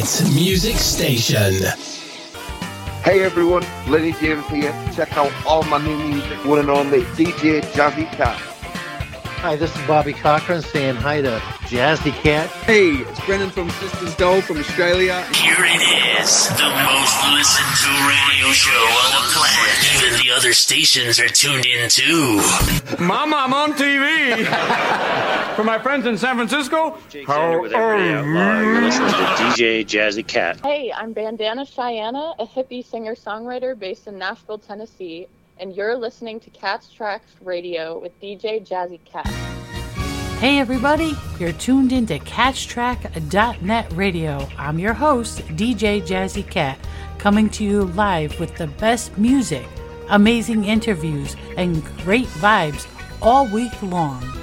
Ultimate Music Station. Hey everyone, Lenny James here. Check out all my new music, one and only DJ Jazzy Cat. Hi, this is Bobby Cochran saying hi to Jazzy Cat. Hey, it's Brendan from Sisters Doll from Australia. Here it is, the most listened to radio show on the planet. Even the other stations are tuned in too. Mama, I'm on TV. For my friends in San Francisco, how are you? You're listening to DJ Jazzy Cat. Hey, I'm Bandana Cheyenne, a hippie singer-songwriter based in Nashville, Tennessee. And you're listening to Cat's Tracks Radio with DJ Jazzy Cat. Hey everybody, you're tuned into CatchTrack.net Radio. I'm your host, DJ Jazzy Cat, coming to you live with the best music, amazing interviews, and great vibes all week long.